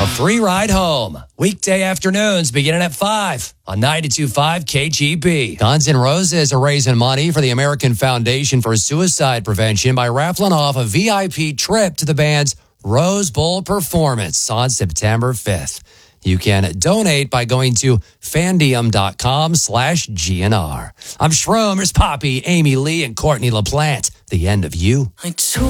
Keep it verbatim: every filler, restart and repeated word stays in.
A free ride home. Weekday afternoons beginning at five on ninety-two point five K G B. Guns N' Roses are raising money for the American Foundation for Suicide Prevention by raffling off a V I P trip to the band's Rose Bowl performance on September fifth. You can donate by going to fandium.com slash GNR. I'm Shrooms, Poppy, Amy Lee, and Courtney LaPlante. The end of you. I told